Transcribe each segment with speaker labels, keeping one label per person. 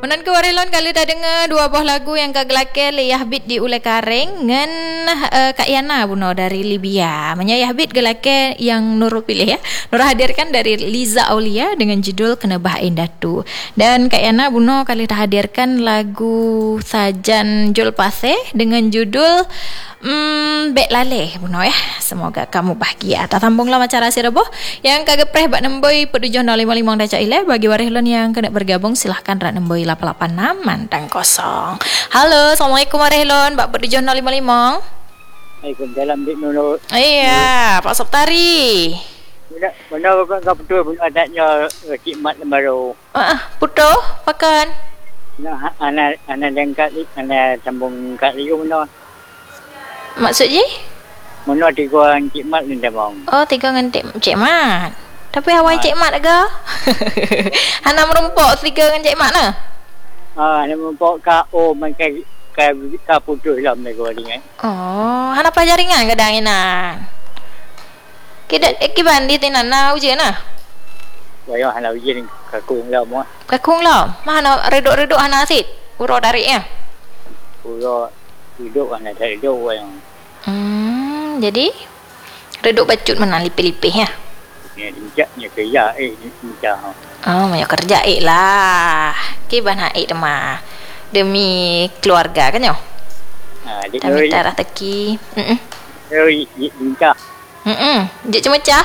Speaker 1: Menan ke warilon kali dah dengar dua buah lagu yang kagelake Yah Bit di Ulai Karing ngan Kak Yana buno dari Libya. Menya Yah Bit gelake yang Nurul pilih ya. Nurul hadirkan dari Liza Aulia dengan judul Kena Bahain Datu. Dan Kak Yana buno kali dah hadirkan lagu Sajan Jul Pase dengan judul Bek Lale buno ya. Semoga kamu bahagia. Tak sambunglah macam rasi reboh yang kagepreh bak nemboi pedujon 55 dah cak ile. Bagi warilon yang kena bergabung silahkan rak nemboi 886 mantang kosong. Halo, Assalamualaikum warilon bak pedujon 55.
Speaker 2: Waalaikumsalam Dik Nurul.
Speaker 1: Iya, Pak Soptari.
Speaker 2: Benar kau betul pun adanya Cik Mat Lembaru.
Speaker 1: Putu makan.
Speaker 2: Nah, anak dan Kak Lik, anak sambung Kak Lik benar.
Speaker 1: Maksud je?
Speaker 2: Benar tiga Cik Mat ni dah bang.
Speaker 1: Oh, tiga dengan Cik Mat. Tapi awal Cik Mat agak. Hana merumpok tiga dengan Cik Mat lah.
Speaker 2: Nak membawa KO makan ka putus lah mereka ni kan.
Speaker 1: Oh, hana apa jaringan kadang inan. Kita bandi tinan na ujian nah.
Speaker 2: Wayah hana ujian kakung lah mu.
Speaker 1: Kakung lah. Mana reduk-reduk hana asid. Uro dari ya.
Speaker 2: Uro hidup hana dari hidup wayang.
Speaker 1: Jadi reduk bacut mana lipih-lipih ya.
Speaker 2: Ni dijaknya kerja ni macam.
Speaker 1: Oh, banyak kerja lah. Kiban haik demah. Demi keluarga kan yo.
Speaker 2: Dik
Speaker 1: Demi darah teki.
Speaker 2: Dincah.
Speaker 1: Jek cemecah.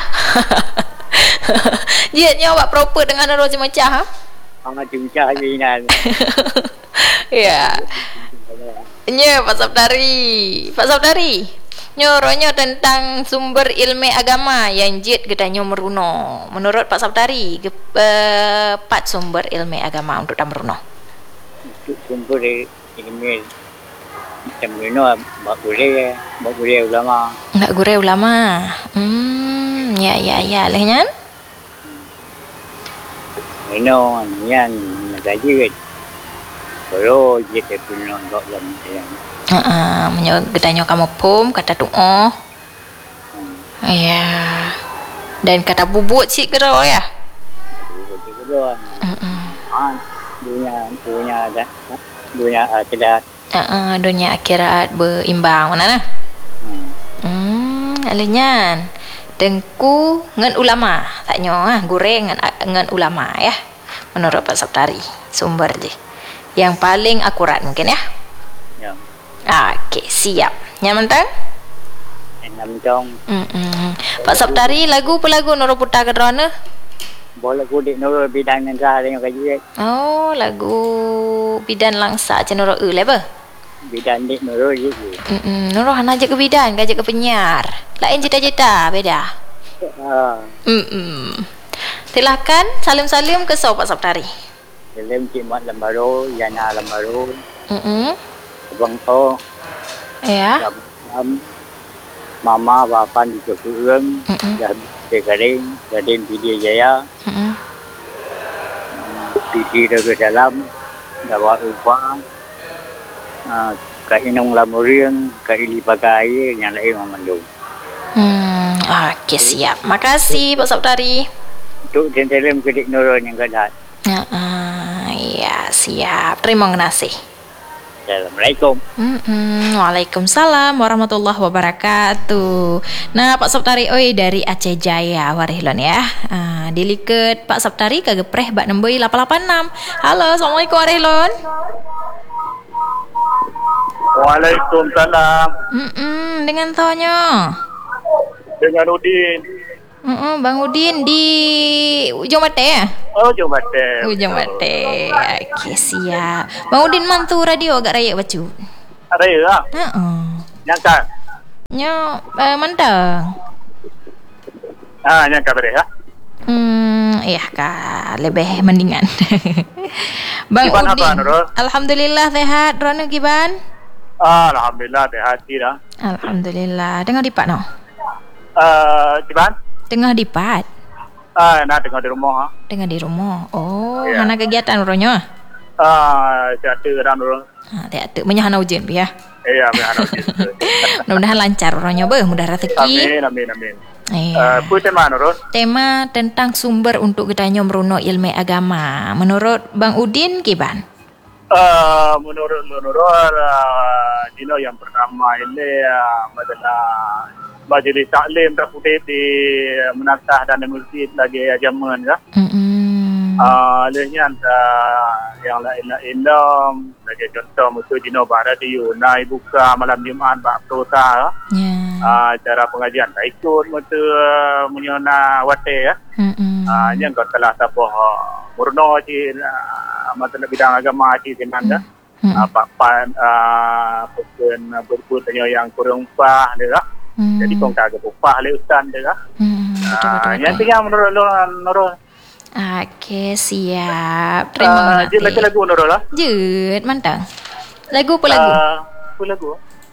Speaker 1: Jeknya awak proper dengan orang cemecah ha?
Speaker 2: Dincah je nan.
Speaker 1: Ya. Nya Pak Sabtari. Pak Sabtari. Nyoronya tentang sumber ilmu agama yang jid gedanya meruno. Menurut Pak Sabtari, empat sumber ilmu agama untuk dan meruno.
Speaker 2: Sumber ilmu macam meruno bak boleh ulama.
Speaker 1: Enggak gure ulama. Ya lehnya.
Speaker 2: Meruno yang gaji kalau jid punya enggak yang
Speaker 1: Gedanya kamu pum kata doa. Ya. Dan kata bubut sih kira ya. Dunia akhirat. Dunia akhirat berimbang mana nah. Alenyan. Dengku ngan ulama. Taknya goreng ngan ulama ya. Menurut Pak Sabtari sumber je. Yang paling akurat mungkin ya.
Speaker 2: Ya.
Speaker 1: Okey, siap. Yang mentang?
Speaker 2: Namjong.
Speaker 1: Pak Sabtari lagu apa lagu Nurul putar ke drone?
Speaker 2: Bola kudik Nurul bidang nangsa dengan kaji.
Speaker 1: Oh, lagu bidan langsa je Nurul apa?
Speaker 2: Bidan Dik Nurul je.
Speaker 1: Nurul hana je ke bidan, ke penyiar. Lain cita-cita beda. Silakan salim-salim ke Pak Sabtari.
Speaker 2: Salim Cik Mat Lembaru, Yana Lembaru. Abang to.
Speaker 1: Ya.
Speaker 2: Mama bapa di Kekurang, dan Kering, Raden Pidi Jaya. Pidi Raga Dalam, Dawa Upah. Kak Inong Lamurian, Kak Ili Pakai, yang lain memandu.
Speaker 1: Okey, siap. Makasih Pak Sabtari.
Speaker 2: Untuk salim ke Dik Nurul yang gadat.
Speaker 1: Ya, siap. Terima kasih.
Speaker 2: Assalamualaikum.
Speaker 1: Waalaikumsalam warahmatullahi wabarakatuh. Nah, Pak Sabtari oi dari Aceh Jaya warihlon ya. Diliket Pak Sabtari kagepreh bak nemboi 886. Halo, Assalamualaikum warihlon.
Speaker 2: Waalaikumsalam.
Speaker 1: Dengan Tonyo.
Speaker 2: Dengan Udin.
Speaker 1: Bang Udin di Ujung Mate ya?
Speaker 2: Oh, Ujung Mate.
Speaker 1: Ujung Mate. Okey, siap. Bang Udin mantu radio agak raya bacu.
Speaker 2: Raya lah? Nyangka?
Speaker 1: Mantang.
Speaker 2: Nyangka beri lah?
Speaker 1: Iya kak, lebih mendingan. Bang
Speaker 2: Kiban
Speaker 1: Udin.
Speaker 2: Apa, Nurul?
Speaker 1: Alhamdulillah sehat. Rono Kiban?
Speaker 2: Alhamdulillah sehat dah.
Speaker 1: Alhamdulillah. Dengar dipak no?
Speaker 2: Kiban?
Speaker 1: Tengah dipat.
Speaker 2: Nak tengah di rumah.
Speaker 1: Tengah di rumah. Oh,
Speaker 2: Ya.
Speaker 1: mana kegiatan Ronyo?
Speaker 2: Jatuh dah Nurul.
Speaker 1: Tak menyahana ujian ya.
Speaker 2: Iya, benar.
Speaker 1: Mudah-mudahan lancar Ronyo mudah rezeki.
Speaker 2: Amin.
Speaker 1: Iya.
Speaker 2: Apa tema Nurul?
Speaker 1: Tema tentang sumber untuk gedanya meruno ilmu agama. Menurut Bang Udin Kiban?
Speaker 3: Menurut Dino yang pertama ini adalah Majlis Taklim Terputih di Menatah dan Masjid lagi Jaman ya. Lainnya yang lain lagi contoh musuh Dino Barat di Yunai buka malam Jumaat Bakto ta. Cara pengajian tak ikut mutu menyona wate ya. Yang kau telah tapoh murno ci masalah bidang agama ci senanda. Papan pukun tanya yang kurang upah dia. Jadi kau kagak upah le ustaz dia. Yang tiga menurut
Speaker 1: Okey, siap. Terima kasih.
Speaker 3: Jid lagu Nurul lah.
Speaker 1: Jid, mantap. Lagu apa lagu?
Speaker 3: Apa lagu?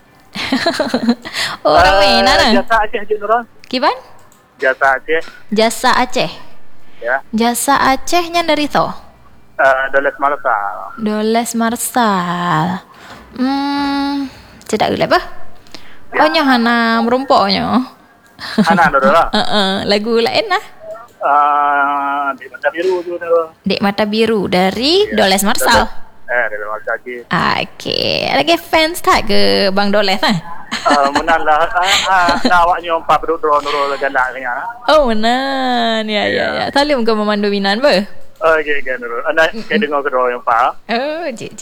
Speaker 1: Orang mana lah?
Speaker 3: Jasa Aceh Jid Nurul.
Speaker 1: Kiban?
Speaker 3: Jasa Aceh.
Speaker 1: Jasa Aceh.
Speaker 3: Ya.
Speaker 1: Jasa Acehnya dari to?
Speaker 3: Doles Marsal.
Speaker 1: Doles Marsal. Tidak gila apa? Oh nya hana merumpoknya.
Speaker 3: Hana Nurul lah.
Speaker 1: Lagu lain lah.
Speaker 3: Dek Mata Biru tu.
Speaker 1: Dek Mata Biru dari Doles Marsal.
Speaker 3: Doles Marsal.
Speaker 1: Okey. Lagi fans tak ke Bang Doles lah?
Speaker 3: Menan lah. Awaknya 4 berdua Nurul galak ni.
Speaker 1: Oh menan. Ya. Salim ke memandu Minan ber?
Speaker 3: Okey Nurul. Anak saya dengar kedua yang 4.
Speaker 1: Oh, cik.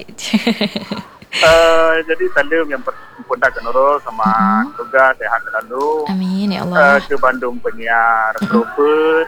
Speaker 3: Jadi salim yang pun ke Nurul sama tugas sehat selalu.
Speaker 1: Amin ya Allah.
Speaker 3: Ke Bandung penyiar Propet.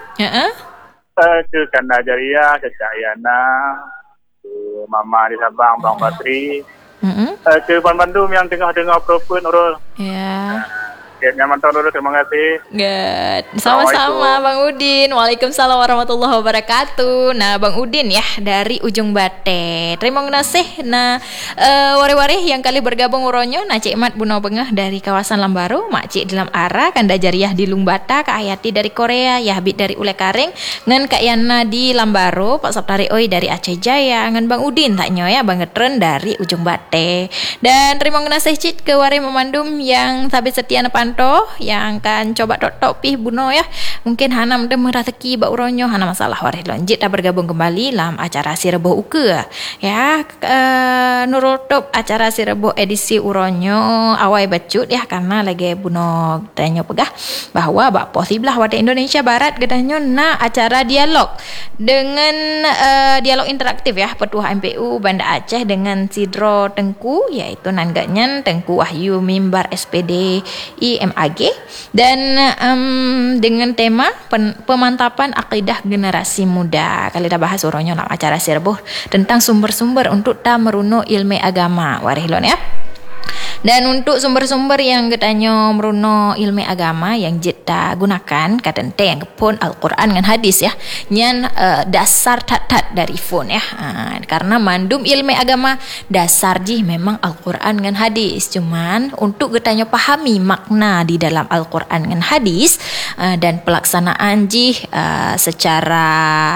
Speaker 3: Ke Kanda Jariah, ke Cak Yana, ke Mama di Sabang, Bang Patri. Ke Bandung yang tengah dengar Propet Nurul.
Speaker 1: Ya.
Speaker 3: Nyaman tahun Nurul, terima kasih.
Speaker 1: Good. Sama-sama Bang Udin. Waalaikumsalam warahmatullahi wabarakatuh. Nah Bang Udin ya dari Ujung Bate. Terima kasih. Nah wari-wari yang kali bergabung uronyo. Nah Cik Mat Bunau Bengah dari kawasan Lambaru, Mak Cik di Lam Ara, Kanda Jariah di Lumbata, Kak Hayati dari Korea, Yahbit dari Ule Karing, ngan Kak Yana di Lambaru, Pak Saptari Oi dari Aceh Jaya, ngan Bang Udin taknyo ya Bang Getren dari Ujung Bate. Dan terima kasih Cik ke wari memandum yang sabit setia nepan yang kan coba tok pih buno ya. Mungkin hana mende merateki ba uronyo hana masalah warih lonjit dah bergabung kembali dalam acara Sirebo Uke ya. Nurul top acara Sirebo edisi uronyo awai bacut ya karena lagi buno tanya pegah bahwa bak posiblah wate Indonesia Barat gedanyo na acara dialog dengan dialog interaktif ya Petua MPU Banda Aceh dengan Sidro Tengku yaitu nanganyan Tengku Wahyu Mimbar SPD MAG dan dengan tema pemantapan akidah generasi muda. Kali dah bahas uronyo dalam acara Sirebo tentang sumber-sumber untuk ta meruno ilmu agama warihlon ya. Dan untuk sumber-sumber yang getanyo meruno ilmu agama yang kita gunakan katente yang kepun Al-Quran dengan hadis ya. Nyan dasar tat-tat dari phone ya. Karena mandum ilmu agama dasar ji memang Al-Quran dengan hadis. Cuman untuk getanyo pahami makna di dalam Al-Quran dengan hadis dan pelaksanaan ji secara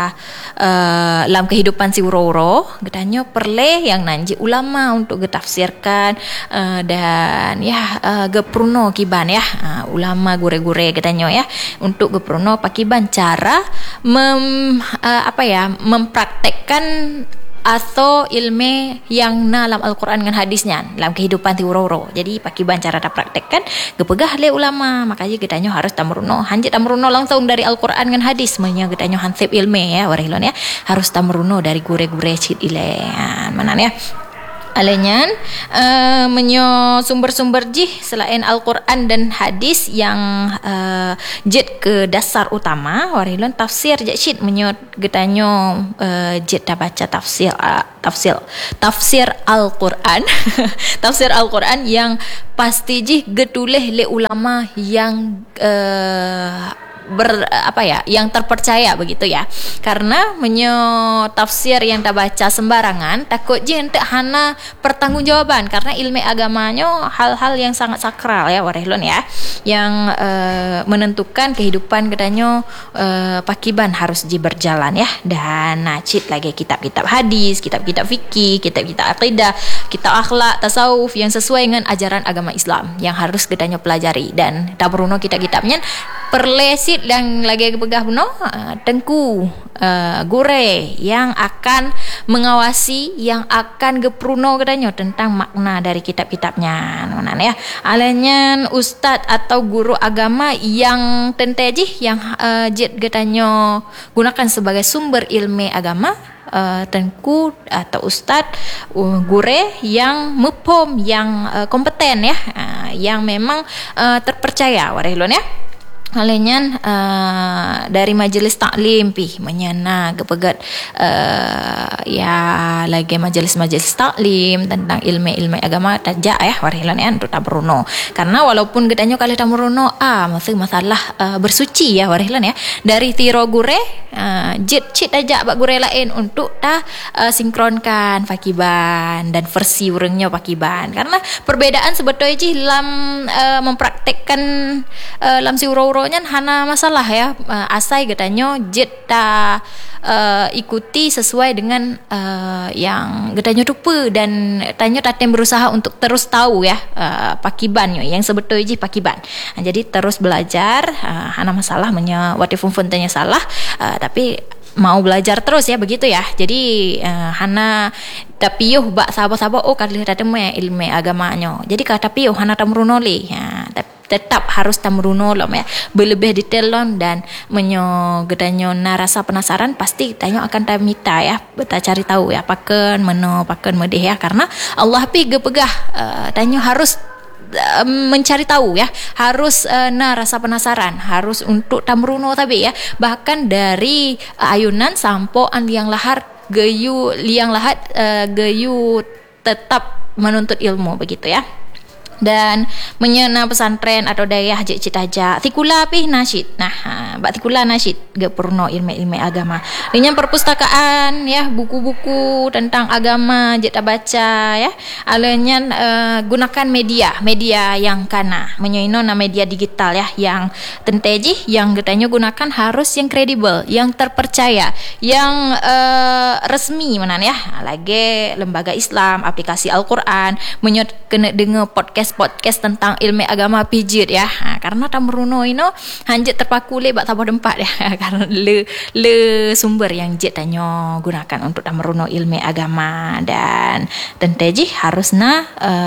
Speaker 1: dalam kehidupan si uro-uro getanyo perle yang nanji ulama untuk getafsirkan dan ya gepruno kiban ya ulama gure-gure katanya ya untuk gepruno pakiban cara mempraktekkan atau ilmu yang dalam Al-Quran dengan hadisnya dalam kehidupan tiuroro. Jadi pakiban cara dah praktekkan gepegah le ulama makanya kitanya harus tamruno hanjit tamruno langsung dari Al-Quran dengan hadis menya kitanya hansip ilmu ya warilon ya harus tamruno dari gure-gure cit ile mana ya. Alenyan menyo sumber-sumber jih selain Al-Quran dan hadis yang jet ke dasar utama warilon tafsir jakshid menyo getanyo jet dah baca tafsir Al-Quran tafsir Al-Quran yang pasti jih getuleh le ulama yang yang terpercaya begitu ya. Karena menyo tafsir yang tak baca sembarangan takut je ente hana pertanggungjawaban karena ilmu agamanya hal-hal yang sangat sakral ya warehlon ya yang menentukan kehidupan kedanyo pakiban harus berjalan ya. Dan nacit lagi kitab-kitab hadis, kitab-kitab fikih, kitab-kitab akidah, kitab akhlak, tasawuf yang sesuai dengan ajaran agama Islam yang harus kedanyo pelajari dan tak beruno kitab-kitabnya perlesit yang lagi begah buno tengku gure yang akan mengawasi, yang akan gepruno katanya tentang makna dari kitab-kitabnya nonan ya. Alanya ustaz atau guru agama yang tenteji yang jet katanya gunakan sebagai sumber ilmu agama, tengku atau ustaz gure yang mupom, yang kompeten ya, yang memang terpercaya warelon ya. Alenya dari majelis taklim pi menyana kepegat ya lagi majelis taklim tentang ilmu agama tajak ya warilan ya untuk tamruno, karena walaupun gedanya kali tamruno masih masalah bersuci ya warilan ya dari tiro gure jit cit ajak bak gure lain untuk sinkronkan pakiban dan versi urangnya pakiban, karena perbedaan sebetulnya dalam mempraktekkan dalam si uro-uronya hana masalah ya, asai getanyo jet ikuti sesuai dengan yang getanyo rupa dan tanyo tatem berusaha untuk terus tahu ya pakibannya yang sebetulnya pakiban. Jadi terus belajar, hana masalah wati fun tanya salah, tapi mau belajar terus ya begitu ya. Jadi hana tapi bak sabar-sabar kali tateme ilmu agamanya. Jadi kata piyo hana tamruno le. Tetap harus tamruno lom ya, berlebih detail lom dan gedanyo rasa penasaran pasti tanyo akan tamita ya, beta cari tahu ya paken medeh ya, karena Allah pi gepegah tanyo harus mencari tahu ya, harus rasa penasaran, harus untuk tamruno tapi ya, bahkan dari ayunan sampo an liang lahar geyu liang lahat geyu tetap menuntut ilmu begitu ya. Dan menyena pesantren atau dayah je citaja tikula pi nasyid. Bak tikula nasyid ge purno ilmu agama. Dengan perpustakaan ya, buku-buku tentang agama je ta baca ya. Alanya gunakan media yang kana. Menyoino na media digital ya yang tenteji yang getanyo gunakan harus yang kredibel, yang terpercaya, yang resmi menan ya. Lagi lembaga Islam, aplikasi Al-Qur'an, kena dengar podcast tentang ilmu agama pijit ya, karena tamruno ino hanjit terpaku le bak tabah dempat ya karena le sumber yang jet tanyo gunakan untuk tamruno ilmu agama, dan tenteji harusna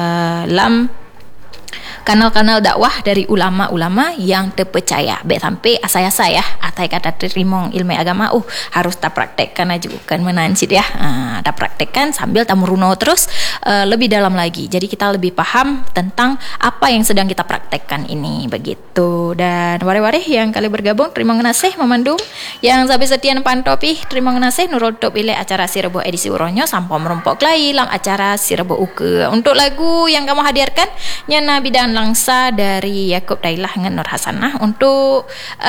Speaker 1: lam kanal-kanal dakwah dari ulama-ulama yang terpercaya. Baik sampai asai-asai ya, atai kata terima ilmu agama harus tak praktekkan aja kan menancit ya. Tak praktekkan sambil tamruno terus lebih dalam lagi. Jadi kita lebih paham tentang apa yang sedang kita praktekkan ini begitu. Dan wari-wari yang kali bergabung terima kasih memandum, yang sampai setia pantopi terima kasih nurul top ile acara Sirebo edisi uronyo sampai merompok lai lam acara Sirebo uke. Untuk lagu yang kamu hadirkan nyana bidan langsa dari Yakub Dailah dengan Nur Hasanah. Untuk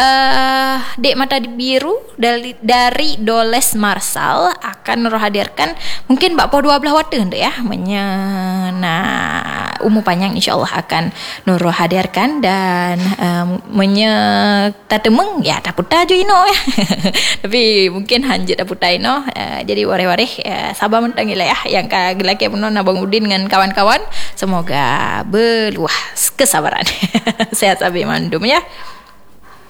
Speaker 1: Dek Mata Biru dari Doles Marsal akan Nur hadirkan mungkin bakpo 12 water ya umur panjang insyaallah akan Nur hadirkan, dan tatemeng ya taputa jo ino ya tapi mungkin hanjit taputa ino. Jadi wari-wari sabar mentangila ya yang kagelake punon Abang Udin dengan kawan-kawan, semoga berluah kesabaran. Sehat sabi mandum ya.